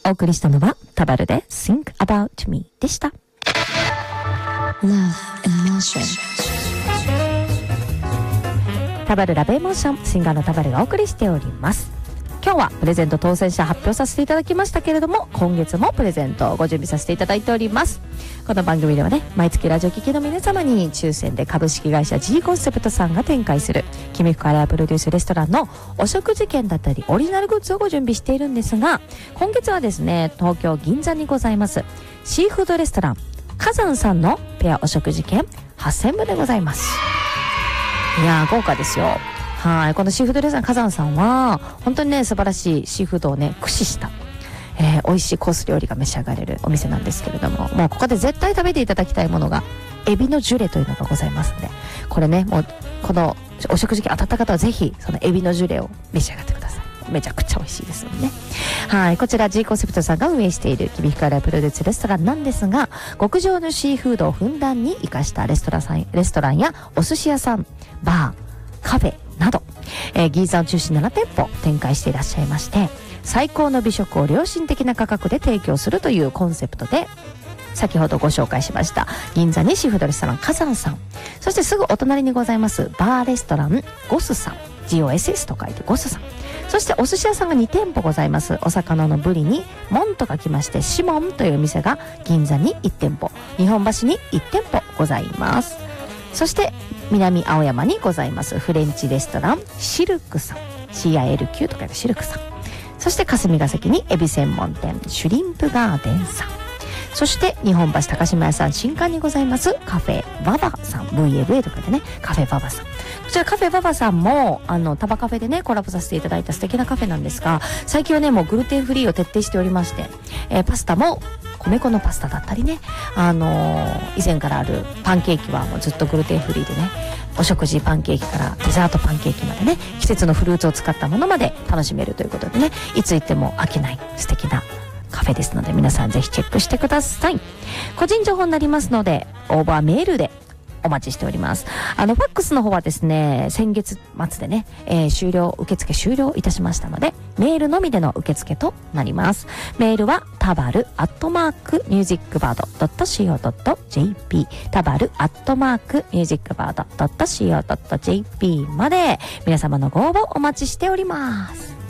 お送りしたのはタバルで Think About Me でした。 Love Emotion、 タバルラブエモーション、シンガーのタバルがお送りしております。今日はプレゼント当選者発表させていただきましたけれども、今月もプレゼントをご準備させていただいております。この番組ではね、毎月ラジオ聴きの皆様に抽選で株式会社 G コンセプトさんが展開する君深谷プロデュースレストランのお食事券だったりオリジナルグッズをご準備しているんですが、今月はですね、東京銀座にございますシーフードレストラン火山さんのペアお食事券8000部でございます。いやー豪華ですよ。はい、このシーフードレストラン火山さんは本当にね、素晴らしいシーフードをね駆使した美味しいコース料理が召し上がれるお店なんですけれども、もうここで絶対食べていただきたいものがエビのジュレというのがございますので、これね、もうこのお食事券当たった方はぜひそのエビのジュレを召し上がってください。めちゃくちゃ美味しいですよね。はい、こちら G コンセプトさんが運営している君深谷プロデュースレストランなんですが、極上のシーフードをふんだんに生かしたレストランやお寿司屋さん、バー、カフェなど、銀座を中心7店舗展開していらっしゃいまして、最高の美食を良心的な価格で提供するというコンセプトで、先ほどご紹介しました銀座にシーフードレストラン火山さん、そしてすぐお隣にございますバーレストランゴスさん、 GOSS と書いてゴスさん、そしてお寿司屋さんが2店舗ございます。お魚のブリに門と書きましてシモンという店が銀座に1店舗、日本橋に1店舗ございます。そして南青山にございますフレンチレストランシルクさん、 CILQ と書いてシルクさん、そして霞ヶ関にエビ専門店シュリンプガーデンさん、そして日本橋高島屋さん新館にございますカフェババさん、 VAVA とかでね、カフェババさん、こちらカフェババさんもタバカフェでねコラボさせていただいた素敵なカフェなんですが、最近はねもうグルテンフリーを徹底しておりまして、パスタも米粉のパスタだったりね、以前からあるパンケーキはもうずっとグルテンフリーでね、お食事パンケーキからデザートパンケーキまでね、季節のフルーツを使ったものまで楽しめるということでね、いつ行っても飽きない素敵なカフェですので、皆さんぜひチェックしてください。個人情報になりますのでオーバーメールでお待ちしております。ファックスの方はですね、先月末でね、受付終了いたしましたので、メールのみでの受付となります。メールはタバル@musicbird.co.jp、タバル@musicbird.co.jp まで皆様のご応募お待ちしております。